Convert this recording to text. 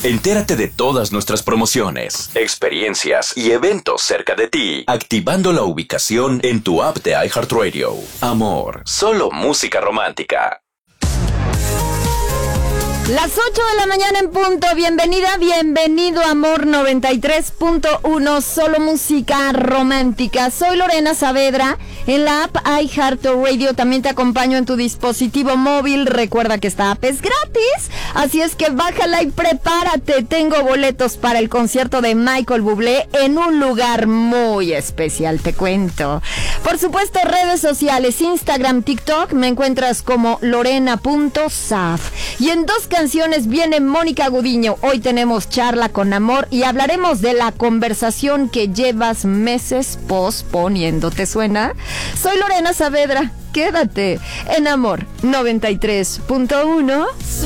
Entérate de todas nuestras promociones, experiencias y eventos cerca de ti, activando la ubicación en tu app de iHeartRadio. Amor, solo música romántica. Las 8 de la mañana en punto. Bienvenida, bienvenido a Amor 93.1, solo música romántica. Soy Lorena Saavedra. En la app iHeartRadio también te acompaño en tu dispositivo móvil. Recuerda que esta app es gratis, así es que bájala y prepárate. Tengo boletos para el concierto de Michael Bublé en un lugar muy especial, te cuento. Por supuesto, redes sociales, Instagram, TikTok, me encuentras como lorena.saf. Y en dos canciones viene Mónica Gudiño. Hoy tenemos charla con amor y hablaremos de la conversación que llevas meses posponiendo. ¿Te suena? Soy Lorena Saavedra. Quédate en Amor 93.1.